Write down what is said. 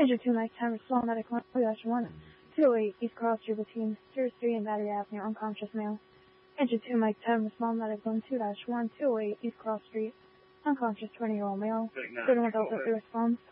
Engine 2 Mike 10, small medic 1, 208 East Cross Street between Sears Street and Battery Avenue, unconscious male. Engine 2 Mike 10, small medic 1, 208 East Cross Street, unconscious 20-year-old male. Good one without the response.